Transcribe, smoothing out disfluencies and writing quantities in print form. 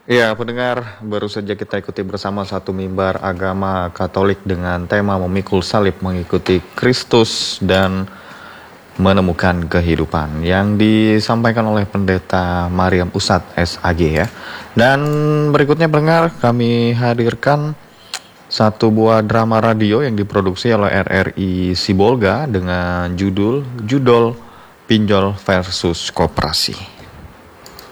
Ya, pendengar, baru saja kita ikuti bersama satu mimbar agama Katolik dengan tema memikul salib mengikuti Kristus dan menemukan kehidupan yang disampaikan oleh Pendeta Mariam Usat SAG ya. Dan berikutnya pendengar, kami hadirkan satu buah drama radio yang diproduksi oleh RRI Sibolga dengan judul Pinjol versus Koperasi.